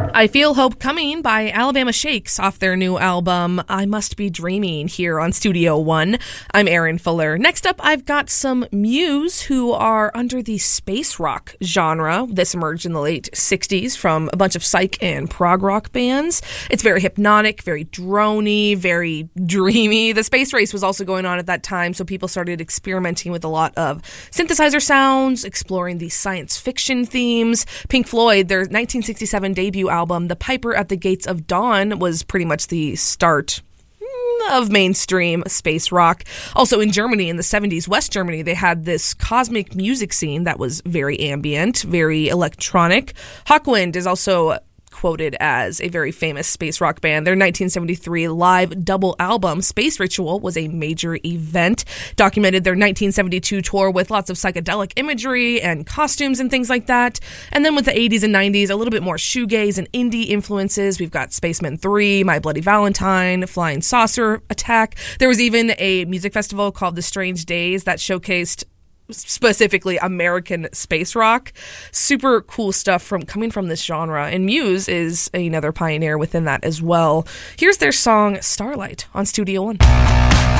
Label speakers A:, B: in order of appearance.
A: I Feel Hope Coming by Alabama Shakes off their new album, I Must Be Dreaming, here on Studio One. I'm Erin Fuller. Next up, I've got some Muse, who are under the space rock genre. This emerged in the late 60s from a bunch of psych and prog rock bands. It's very hypnotic, very droney, very dreamy. The space race was also going on at that time, so people started experimenting with a lot of synthesizer sounds, exploring the science fiction themes. Pink Floyd, their 1967 debut album, The Piper at the Gates of Dawn, was pretty much the start of mainstream space rock. Also in Germany in the 70s, West Germany, they had this cosmic music scene that was very ambient, very electronic. Hawkwind is also quoted as a very famous space rock band. Their 1973 live double album, Space Ritual, was a major event. Documented their 1972 tour with lots of psychedelic imagery and costumes and things like that. And then with the 80s and 90s, a little bit more shoegaze and indie influences. We've got Spacemen 3, My Bloody Valentine, Flying Saucer Attack. There was even a music festival called The Strange Days that showcased specifically American space rock. Super cool stuff coming from this genre, and Muse is another pioneer within that as well. Here's their song Starlight on Studio One.